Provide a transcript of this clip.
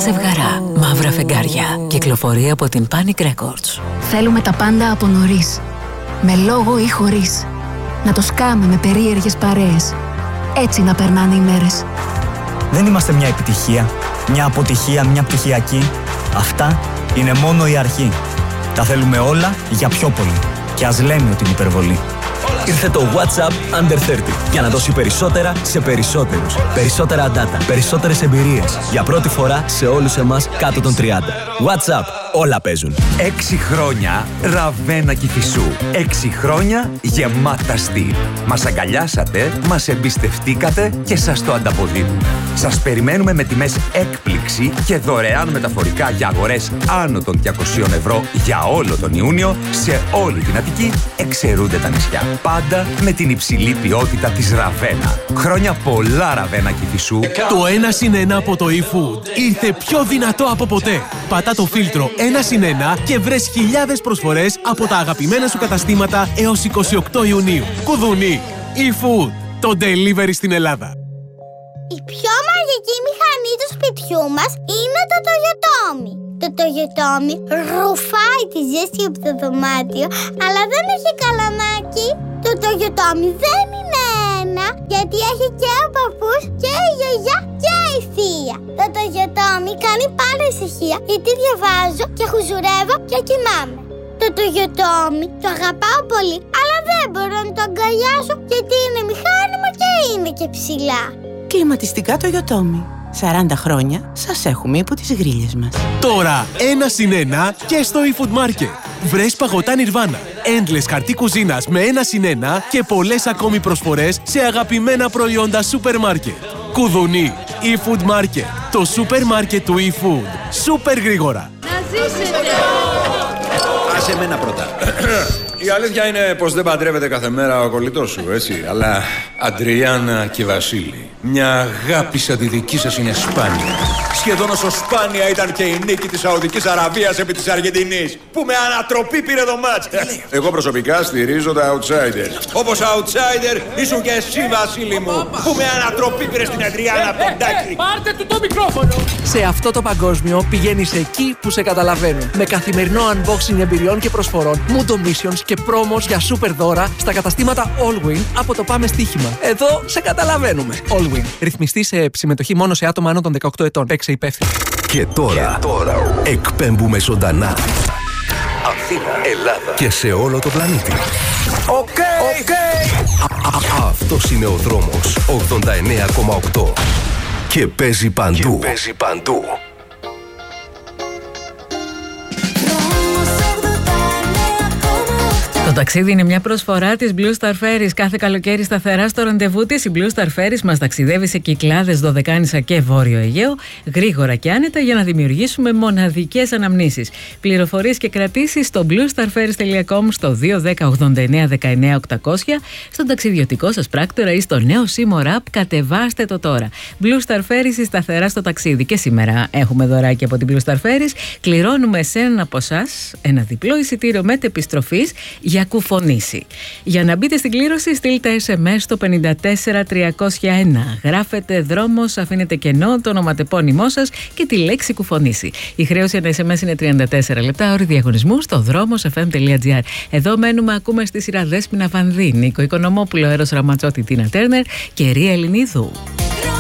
ζευγαρά, μαύρα φεγγάρια. Κυκλοφορεί από την Panic Records. Θέλουμε τα πάντα από νωρίς. Με λόγο ή χωρίς. Να το σκάμε με περίεργες παρέες. Έτσι να περνάνε οι μέρες. Δεν είμαστε μια επιτυχία, μια αποτυχία, μια πτυχιακή. Αυτά είναι μόνο η αρχή. Τα θέλουμε όλα για πιο πολύ. Και ας λέμε ότι είναι υπερβολή. Ήρθε το WhatsApp Under 30 για να δώσει περισσότερα σε περισσότερους. Περισσότερα data, περισσότερες εμπειρίες. Για πρώτη φορά σε όλους εμάς κάτω των 30. WhatsApp, όλα παίζουν. 6 χρόνια Ραβένα Κηφισού. 6 χρόνια γεμάτα στυλ. Μας αγκαλιάσατε, μας εμπιστευτήκατε και σας το ανταποδίδουμε. Σας περιμένουμε με τιμές έκπληξη και δωρεάν μεταφορικά για αγορές άνω των 200 ευρώ για όλο τον Ιούνιο σε όλη την Αττική, εξαιρούνται τα νησιά. Πάντα με την υψηλή ποιότητα της Ραβένα. Χρόνια πολλά Ραβένα Κηφισού. Το 1+1 από το eFood ήρθε πιο δυνατό από ποτέ. Πατά το φίλτρο 1+1 και βρες χιλιάδες προσφορές από τα αγαπημένα σου καταστήματα έως 28 Ιουνίου. Κουδουνί. eFood. Το delivery στην Ελλάδα. Η πιο μαγική μηχανή του σπιτιού μας είναι το Toyotomi. Το Toyotomi ρουφάει τη ζέστη από το δωμάτιο, αλλά δεν έχει καλαμάκι. Το Toyotomi δεν είναι ένα, γιατί έχει και ο παππούς και η γιαγιά και η θεία. Το Toyotomi κάνει πάντα ησυχία, γιατί διαβάζω και χουζουρεύω και κοιμάμαι. Το Toyotomi το αγαπάω πολύ, αλλά δεν μπορώ να το αγκαλιάσω, γιατί είναι μηχάνημα και είναι και ψηλά. Κλιματιστικά Toyotomi. 40 χρόνια σας έχουμε υπό τις γρίλες μας. Τώρα 1+1 και στο eFood Market. Βρες παγωτά Nirvana, endless χαρτί κουζίνας με 1+1 και πολλές ακόμη προσφορές σε αγαπημένα προϊόντα σούπερ μάρκετ. Κουδουνί. eFood Market. Το σούπερ μάρκετ του eFood. Σούπερ γρήγορα. Να ζήσετε! Άσε εμένα πρώτα. Η αλήθεια είναι πως δεν παντρεύεται κάθε μέρα ο κολλητός σου, έτσι. Αλλά Αντριάννα και Βασίλη, μια αγάπη σαν τη δική σας είναι σπάνια. Σχεδόν όσο σπάνια ήταν και η νίκη της Σαουδικής Αραβίας επί της Αργεντινής, που με ανατροπή πήρε το μάτς. Εγώ προσωπικά στηρίζω τα outsiders. Όπως outsider ήσουν και εσύ, Βασίλη μου, που με ανατροπή πήρε στην Αντριάννα τον Τάκη. Πάρτε του το μικρόφωνο! Σε αυτό το παγκόσμιο πηγαίνεις εκεί που σε καταλαβαίνουν. Με καθημερινό unboxing εμπειριών και προσφορών, Mundo Missions και πρόμος για σούπερ δώρα στα καταστήματα Allwin από το Πάμε Στοίχημα. Εδώ σε καταλαβαίνουμε. Allwin. Ρυθμιστή σε συμμετοχή μόνο σε άτομα άνω των 18 ετών. Παίξε υπεύθυνο. Και τώρα εκπέμπουμε ζωντανά. Αθήνα, Ελλάδα και σε όλο το πλανήτη. Οκ! Αυτός είναι ο δρόμος 89,8 και παίζει παντού. Το ταξίδι είναι μια προσφορά της Blue Star Ferries. Κάθε καλοκαίρι σταθερά στο ραντεβού της, η Blue Star Ferries μας ταξιδεύει σε Κυκλάδες, Δωδεκάνησα και Βόρειο Αιγαίο, γρήγορα και άνετα για να δημιουργήσουμε μοναδικές αναμνήσεις. Πληροφορίες και κρατήσεις στο bluestarferries.com, στο 210 89 19 800, στον ταξιδιωτικό σας πράκτορα ή στο νέο Seymour App. Κατεβάστε το τώρα. Blue Star Ferries, σταθερά στο ταξίδι. Και σήμερα έχουμε δωράκι από την Blue Star Ferries. Κληρώνουμε σε έναν από εσάς ένα διπλό εισιτήριο μετεπιστροφής για Κουφονήσι. Για να μπείτε στην κλήρωση, στείλτε SMS στο 54301. Γράφετε δρόμος, αφήνετε κενό, το ονοματεπώνυμό σας και τη λέξη Κουφονήσι. Η χρέωση ένα SMS είναι 34 λεπτά, όροι διαγωνισμού στο δρόμος.fm.gr. Εδώ μένουμε, ακούμε στη σειρά Δέσποινα Βανδύ, Νίκο Οικονομόπουλο, Έρος Ραματσότη, Τίνα Τέρνερ και Ρία Ελληνίδου.